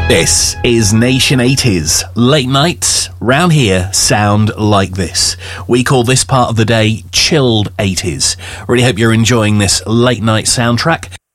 This is Nation 80s. Late nights round here sound like this. We call this part of the day chilled 80s. Really hope you're enjoying this late night soundtrack.